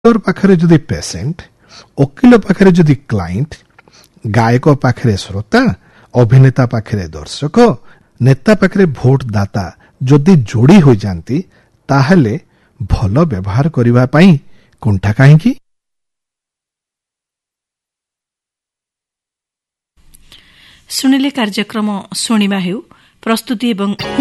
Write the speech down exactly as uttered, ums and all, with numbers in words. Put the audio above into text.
ପାଖରେ ଯଦି ପେସେଣ୍ଟ, ଓକିଲ ପାଖରେ ଯଦି କ୍ଲାଏଣ୍ଟ, ଗାୟକ ପାଖରେ ଶ୍ରୋତା, ଅଭିନେତା ପାଖରେ ଦର୍ଶକ, ନେତା ପାଖରେ ଭୋଟ ଦାତା ଯଦି ଯୋଡ଼ି ହୋଇଯାନ୍ତି, ତାହେଲେ ଭଲ ବ୍ୟବହାର କରିବା ପାଇଁ କୁଣ୍ଠା କାହିଁକି? ଶୁଣିଲେ କାର୍ଯ୍ୟକ୍ରମ ଶୁଣିବା ହେଉ ପ୍ରସ୍ତୁତି ଏବଂ